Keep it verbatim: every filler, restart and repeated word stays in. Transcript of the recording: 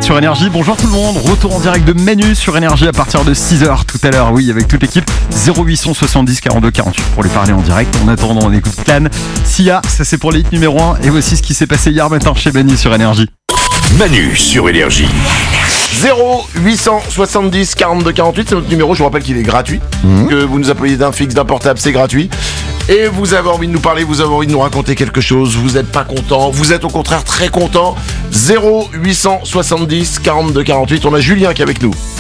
sur Énergie. Bonjour tout le monde, retour en direct de Manu sur Énergie à partir de six heures tout à l'heure, oui, avec toute l'équipe. zéro huit cent soixante-dix quarante-deux quarante-huit pour les parler en direct. En attendant, on écoute Clan, Sia, ça c'est pour les hits numéro un. Et voici ce qui s'est passé hier matin chez Manu sur Énergie. Manu sur Énergie. zéro huit cent soixante-dix quarante-deux quarante-huit, c'est notre numéro, je vous rappelle qu'il est gratuit. Mmh. Que vous nous appeliez d'un fixe, d'un portable, c'est gratuit. Et vous avez envie de nous parler, vous avez envie de nous raconter quelque chose, vous n'êtes pas content, vous êtes au contraire très content. zéro huit cent soixante-dix quarante-deux quarante-huit, on a Julien qui est avec nous.